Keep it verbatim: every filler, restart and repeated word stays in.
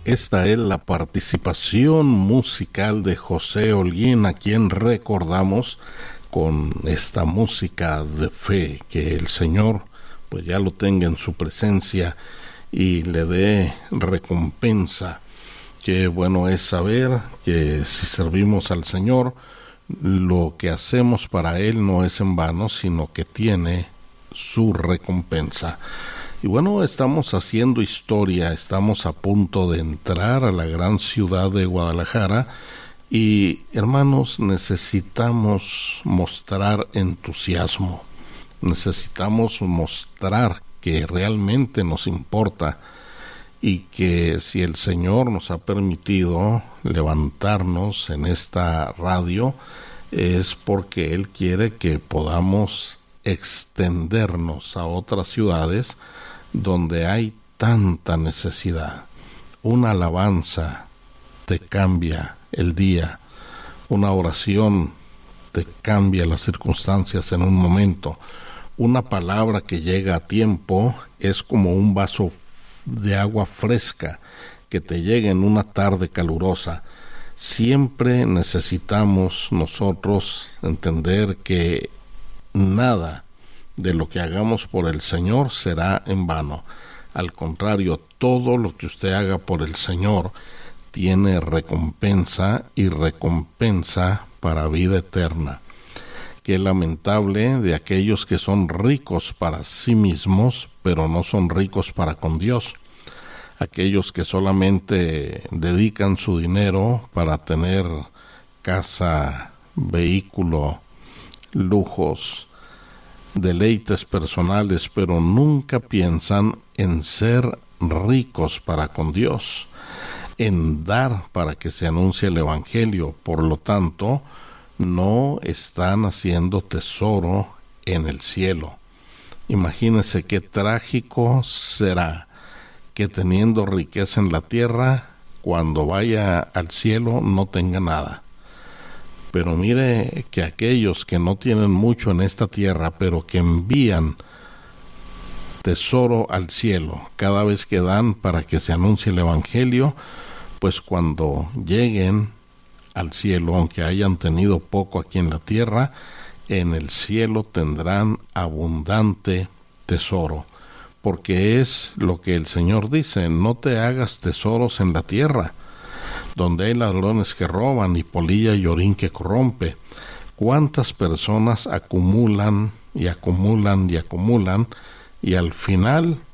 Esta es la participación musical de José Holguín, a quien recordamos con esta música de fe, que el Señor pues ya lo tenga en su presencia y le dé recompensa. Qué bueno es saber que si servimos al Señor, lo que hacemos para Él no es en vano, sino que tiene su recompensa. Y bueno, estamos haciendo historia, estamos a punto de entrar a la gran ciudad de Guadalajara y, hermanos, necesitamos mostrar entusiasmo, necesitamos mostrar que realmente nos importa y que si el Señor nos ha permitido levantarnos en esta radio es porque Él quiere que podamos extendernos a otras ciudades donde hay tanta necesidad. Una alabanza te cambia el día, una oración te cambia las circunstancias en un momento, una palabra que llega a tiempo es como un vaso de agua fresca que te llega en una tarde calurosa. Siempre necesitamos nosotros entender que nada de lo que hagamos por el Señor será en vano. Al contrario, todo lo que usted haga por el Señor tiene recompensa y recompensa para vida eterna. Qué lamentable de aquellos que son ricos para sí mismos, pero no son ricos para con Dios. Aquellos que solamente dedican su dinero para tener casa, vehículo, lujos, deleites personales, pero nunca piensan en ser ricos para con Dios, en dar para que se anuncie el Evangelio. Por lo tanto, no están haciendo tesoro en el cielo. Imagínense qué trágico será que teniendo riqueza en la tierra, cuando vaya al cielo no tenga nada. Pero mire que aquellos que no tienen mucho en esta tierra, pero que envían tesoro al cielo cada vez que dan para que se anuncie el Evangelio, pues cuando lleguen al cielo, aunque hayan tenido poco aquí en la tierra, en el cielo tendrán abundante tesoro, porque es lo que el Señor dice: no te hagas tesoros en la tierra, donde hay ladrones que roban y polilla y orín que corrompe. ¿Cuántas personas acumulan y acumulan y acumulan y al final